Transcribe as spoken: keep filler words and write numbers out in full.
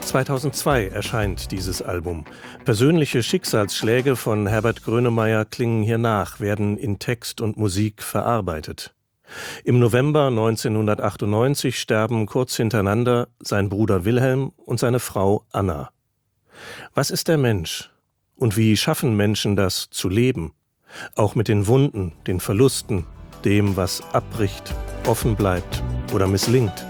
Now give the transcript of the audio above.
zweitausendzwei erscheint dieses Album. Persönliche Schicksalsschläge von Herbert Grönemeyer klingen hier nach, werden in Text und Musik verarbeitet. Im November neunzehnhundertachtundneunzig sterben kurz hintereinander sein Bruder Wilhelm und seine Frau Anna. Was ist der Mensch? Und wie schaffen Menschen das, zu leben? Auch mit den Wunden, den Verlusten, dem, was abbricht, offen bleibt oder misslingt.